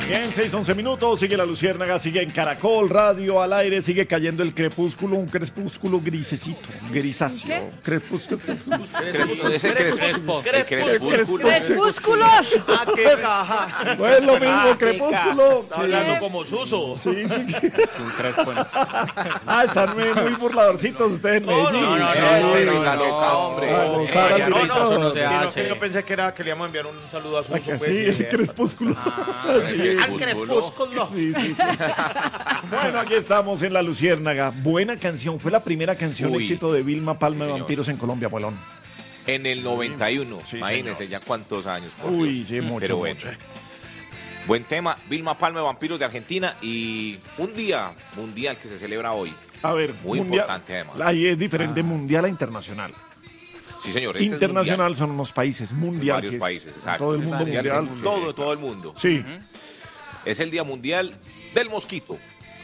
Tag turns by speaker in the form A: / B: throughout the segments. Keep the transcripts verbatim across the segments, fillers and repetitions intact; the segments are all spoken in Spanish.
A: Bien, seis, once minutos, sigue la luciérnaga, sigue en Caracol Radio al aire, sigue cayendo el crepúsculo, un crepúsculo grisecito, grisáceo. Crepúsculo, crepúsculo.
B: Crespo.
C: ¡Crepúsculos!
B: Ah, qué caja.
A: No es lo mismo, crepúsculo.
B: Está hablando como Suso.
A: Sí, sí.
D: Un crespo.
A: Ah, están muy, muy burladorcitos ustedes en
B: No,
A: Medellín.
B: no, no,
A: Eh,
B: no,
A: eh,
B: no,
E: risa
B: no,
E: loca, hombre.
A: a gozar al
B: No, no,
A: director.
B: eso no se
D: Sino
B: hace.
D: que
B: Yo pensé que era que le íbamos a enviar un saludo a Suso.
A: Ay, que
B: pues,
A: sí, el crepúsculo. Así es.
B: Al crepúsculo.
A: Sí, sí, sí. Bueno, aquí estamos en La Luciérnaga. Buena canción. Fue la primera canción
E: Uy.
A: éxito de Vilma Palma
E: Sí,
A: de
E: señor.
A: Vampiros en Colombia, Bolón.
E: En el noventa y uno,
A: Sí,
E: imagínense
A: señor.
E: ya cuántos años. Por
A: Uy,
E: Dios.
A: sí, mucho,
E: Pero bueno.
A: mucho.
E: Buen tema, Vilma Palma de Vampiros de Argentina y un día mundial que se celebra hoy.
A: A ver,
E: Muy
A: mundial-
E: importante, además.
A: Ahí es diferente mundial a internacional.
E: Sí, señor. este es
A: Internacional
E: mundial.
A: son unos países,
E: En
A: mundial.
E: varios
A: sí es
E: países, exacto.
A: Todo el mundo
E: Mundial es
A: mundial.
E: en todo, todo el mundo.
A: Sí.
E: Es el Día Mundial del Mosquito.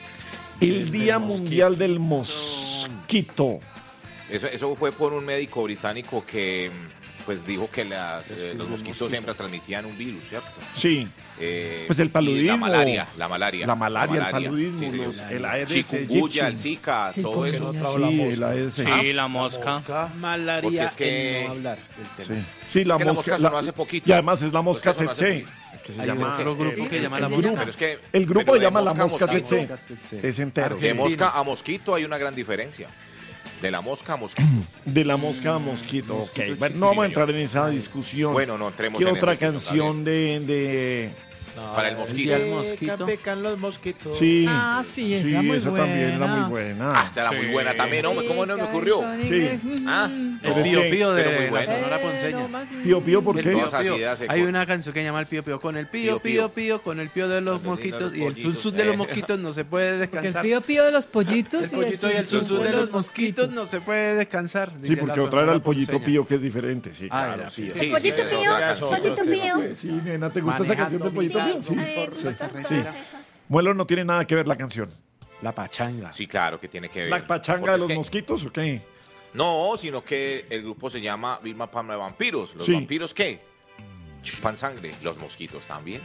A: El Día Mundial del Mosquito.
E: Eso, eso fue por un médico británico que pues dijo que las, eh, los mosquitos hembras transmitían un virus, ¿cierto?
A: Sí.
E: Eh,
A: Pues el
E: y
A: paludismo.
E: la malaria, la malaria.
A: La malaria, el paludismo,
E: sí, señor.
A: los- el Aedes
E: Chikungunya, el
A: aegypti.
E: Zika, todo eso.
A: Sí, el Aedes
D: Sí,
A: aegypti.
D: la mosca.
E: Porque
B: Malaria.
E: es que-
B: en no hablar del tema.
A: Sí, sí, la
E: Es que la
A: mosca.
E: mosca sonó hace poquito.
A: Y además es la mosca
E: Mosca sonó hace
A: tsetse.
E: poquito.
A: Que se
D: Hay
A: llama,
D: otro grupo que llama la
A: el
D: mosca.
A: grupo.
E: Pero es que,
A: El grupo
E: pero
A: se
E: de
A: llama la
E: mosca a
A: mosca
E: mosquito,
A: tsetse. Es entero.
E: De
A: sí.
E: mosca a mosquito hay una gran diferencia. De la mosca a mosquito.
A: De la mosca a mosquito. Ok, bueno, no
E: Sí,
A: vamos a
E: señor.
A: entrar en esa discusión.
E: Bueno, no entremos
A: ¿Qué
E: en
A: otra
E: esa discusión,
A: canción de, de...
E: Para el mosquito.
D: El mosquito.
B: Pecan, pecan los mosquitos.
A: Sí,
C: Ah, sí, esa
A: sí,
C: muy
A: esa también era
C: buena.
A: muy buena.
E: Ah, esa era muy buena también, hombre. ¿Cómo no me ocurrió?
A: Sí.
E: Ah,
A: Pero
D: El
A: es
D: pío
A: que-
D: pío
E: pero
D: de
E: muy
D: la
E: bueno.
D: Sonora Ponceña.
A: Pío, pío, ¿por
D: El
A: qué?
D: pío,
E: Todas así
D: pío.
E: de hace
D: Hay
E: con-
D: una canción que se llama El pío pío con el
E: Pío,
D: pío
E: pío.
D: pío pío con el pío de los
E: Con el pío de
D: mosquitos
E: los
D: y el
E: pollitos,
D: sus de los
E: eh.
D: mosquitos no se puede
C: Porque el
D: descansar.
C: pío pío de los pollitos
D: El pollito y el
C: sus
D: susú de los mosquitos no se puede descansar.
A: Sí,
D: dice
A: porque
D: la
A: otra era el
D: Sonora
A: pollito
D: Ponceña.
A: pío, que es diferente. Sí,
D: Ah,
A: claro.
D: era
A: Sí,
D: pío.
E: Sí,
F: Pollito
E: sí, esa es
F: pío,
E: otra canción.
F: pollito pío.
A: sí, nena, ¿te gusta esa canción de Pollito Pío? Sí.
F: A ver, me gustan todas
A: Sí.
F: esas.
A: Bueno, no tiene nada que ver la canción.
D: La pachanga.
E: Sí, claro que tiene que ver.
A: ¿La pachanga
E: Porque
A: de
E: es
A: los
E: que-
A: mosquitos o qué?
E: No, sino que el grupo se llama Vilma Palma de Vampiros. ¿Los
A: Sí.
E: vampiros qué? Chupan sangre. Los mosquitos también.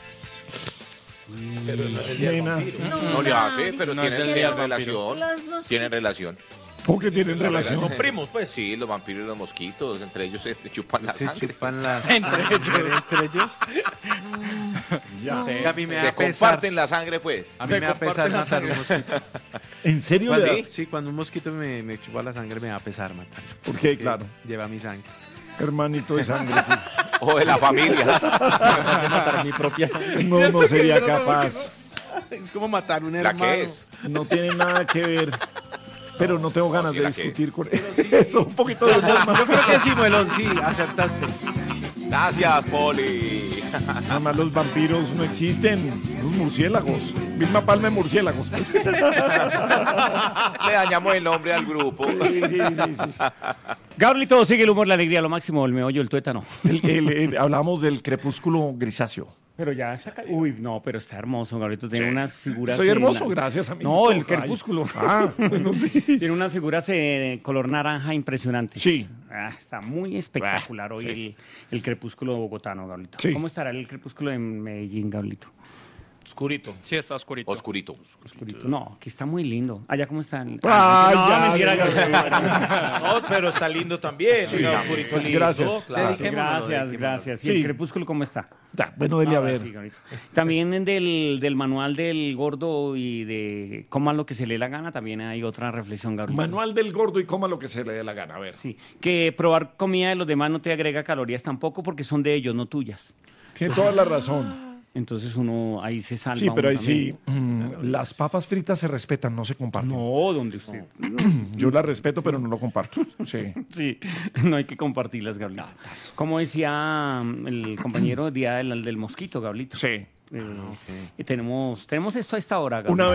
A: Nena,
E: No le hace, pero
D: No es
E: tienen,
D: el día
E: tienen
D: del vampiro.
E: relación.
F: Los mosquitos.
E: Tienen relación.
A: ¿cómo que tienen relación?
B: Son primos, pues.
E: Sí, los vampiros y los mosquitos, entre ellos se chupan la
D: Se
E: sangre.
D: chupan la... Entre ellos. Entre ellos.
A: Ya.
D: Sí, a mí me da
E: Se
D: pesar.
E: comparten la sangre, pues.
D: A mí
B: Se
D: me da pesar
B: comparten la
D: matar un
B: sangre.
D: mosquito.
A: ¿En serio?
D: Cuando-
A: le
E: ¿Sí?
A: da?
D: Sí, cuando un mosquito me, me chupa la sangre me da pesar matar.
A: ¿Por qué? Claro.
D: Lleva mi sangre.
A: Hermanito de sangre, sí.
E: O de la familia.
D: Matar mi propia sangre.
A: No, no sería capaz.
D: Es como matar un
E: La
D: hermano.
E: que es.
A: No tiene nada que ver. Pero no tengo ganas
E: sí,
A: de
E: la que
A: discutir con eso. Un poquito de más.
D: Yo creo que sí, Muelón, sí, acertaste.
E: Gracias, Poli.
A: Además, los vampiros no existen. Los murciélagos. Vilma Palma de murciélagos. Sí, sí,
E: Le dañamos el nombre al grupo.
A: sí, sí.
G: Gablito, sigue el humor, la alegría, lo máximo, el meollo, el tuétano.
A: El- el- el- hablamos del crepúsculo grisáceo.
G: Pero ya saca... Uy, no, pero está hermoso, Gablito. Tiene
A: Sí.
G: unas figuras...
A: Soy
G: en
A: hermoso,
G: la-
A: gracias, amigo.
G: No, el
A: Ay.
G: crepúsculo.
A: Ah, bueno, sí.
G: Tiene unas figuras de color naranja impresionantes.
A: Sí.
G: Ah, está muy espectacular
A: Ah,
G: hoy
A: sí.
G: el, el crepúsculo bogotano, Gablito.
A: Sí.
G: ¿Cómo estará el crepúsculo en Medellín, Gablito?
B: Oscurito.
D: Sí, está oscurito.
E: Oscurito.
G: Oscurito. No, aquí está muy lindo. Allá, ¿cómo está? el-
A: Ah,
G: no,
A: ya,
G: mentira,
A: ya,
G: Gablito.
B: No, pero está lindo también.
A: Sí,
B: Mira,
A: sí.
B: oscurito lindo.
A: Gracias.
B: Claro.
G: Gracias,
D: Dediquémonos,
G: gracias. ¿Y
A: Sí.
G: el crepúsculo cómo está?
A: Ya, bueno, dele a
G: Ahora
A: ver.
G: sí, Gablito. También del, del manual del gordo y de coma lo que se le dé la gana, también hay otra reflexión, Gablito.
A: Manual del gordo y coma lo que se le dé la gana. A ver.
G: Sí, que probar comida de los demás no te agrega calorías tampoco porque son de ellos, no tuyas.
A: Tiene toda la razón.
G: Entonces uno ahí se salva.
A: Sí, pero
G: uno
A: ahí sí.
G: también.
A: mm, las papas fritas se respetan, no se comparten.
G: No, donde usted...
A: Yo las respeto, pero no lo comparto. Sí.
G: Sí, no hay que compartirlas, Gablito. Como decía mm, el compañero día del, del mosquito, Gablito.
A: Sí.
G: Eh, y tenemos, tenemos esto a esta hora, Gablito.
A: Una